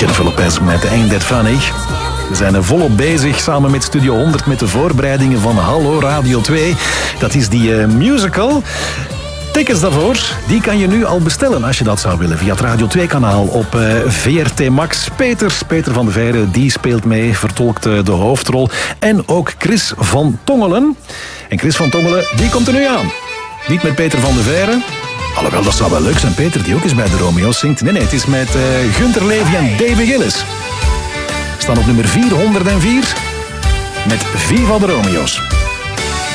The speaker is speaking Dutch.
Jennifer Lopez met Ain't That Funny. We zijn volop bezig samen met Studio 100 met de voorbereidingen van Hallo Radio 2. Dat is die musical. Tickets daarvoor, die kan je nu al bestellen als je dat zou willen. Via het Radio 2-kanaal op VRT Max. Peter van de Veire, die speelt mee, vertolkt de hoofdrol. En ook Chris van Tongelen. En Chris van Tongelen, die komt er nu aan. Niet met Peter van de Veire. Alhoewel, dat zou wel leuk zijn. Peter, die ook eens bij de Romeo's zingt. Nee, het is met Gunther Levy en Davy Gillis. Staan op nummer 404 met Viva de Romeo's.